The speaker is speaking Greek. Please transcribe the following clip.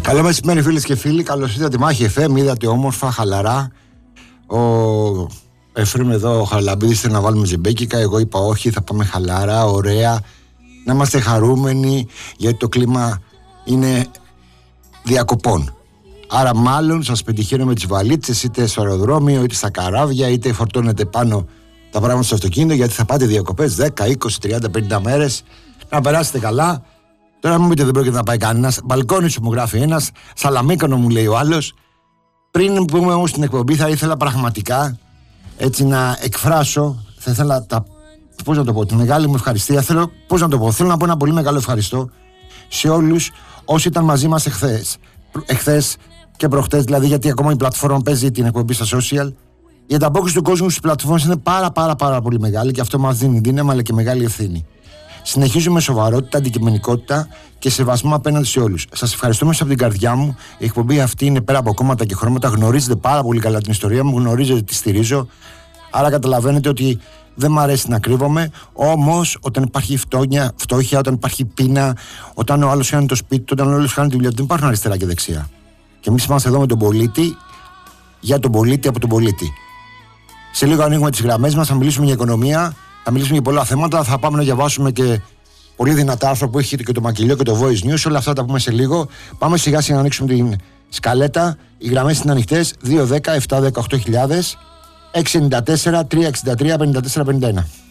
Καλό μεσημέρι, φίλες και φίλοι. Καλώς ήρθατε Μάχη FM. Είδατε όμορφα, χαλαρά. Ο Εφρήμ εδώ, ο Χαραλαμπίδης, θέλει να βάλουμε ζεμπέκικα. Εγώ είπα όχι, θα πάμε χαλαρά, ωραία. Να είμαστε χαρούμενοι, γιατί το κλίμα είναι διακοπών. Άρα μάλλον σας πετυχαίνω με τις βαλίτσες, είτε στο αεροδρόμιο, είτε στα καράβια, είτε φορτώνετε πάνω τα πράγματα στο αυτοκίνητο, γιατί θα πάτε διακοπές 10, 20, 30, 50 μέρες. Να περάσετε καλά. Τώρα μου πείτε δεν πρόκειται να πάει κανένας. Μπαλκόνι σου μου γράφει ένας, Σαλαμίκανο μου λέει ο άλλος. Πριν πούμε όμως στην εκπομπή, θα ήθελα πραγματικά έτσι να εκφράσω, θα ήθελα πώς να το πω, τη μεγάλη μου ευχαριστία. Θέλω να πω ένα πολύ μεγάλο ευχαριστώ σε όλους όσοι ήταν μαζί μας εχθές και προχτές, δηλαδή, γιατί ακόμα η πλατφόρμα παίζει την εκπομπή στα social. Η ανταπόκριση του κόσμου στις πλατφόρμες είναι πάρα πολύ μεγάλη και αυτό μας δίνει δύναμη αλλά και μεγάλη ευθύνη. Συνεχίζουμε σοβαρότητα, αντικειμενικότητα και σεβασμό απέναντι σε όλους. Σας ευχαριστώ μέσα από την καρδιά μου. Η εκπομπή αυτή είναι πέρα από κόμματα και χρώματα. Γνωρίζετε πάρα πολύ καλά την ιστορία μου, γνωρίζετε τι στηρίζω. Άρα καταλαβαίνετε ότι δεν μ' αρέσει να κρύβομαι. Όμως, όταν υπάρχει φτώχεια, όταν υπάρχει πείνα, όταν ο άλλος χάνει το σπίτι του, όταν ο άλλος χάνει τη δουλειά του, δεν υπάρχουν αριστερά και δεξιά. Και εμείς είμαστε εδώ με τον πολίτη, για τον πολίτη, από τον πολίτη. Σε λίγο ανοίγουμε τις γραμμές μας, θα μιλήσουμε για οικονομία. Θα μιλήσουμε για πολλά θέματα, θα πάμε να διαβάσουμε και πολύ δυνατά άρθρα που έχει και το Μακελιό και το Voice News. Όλα αυτά τα πούμε σε λίγο. Πάμε σιγά σιγά να ανοίξουμε την σκαλέτα. Οι γραμμές είναι ανοιχτές. 210-718.000, 694-363-5451.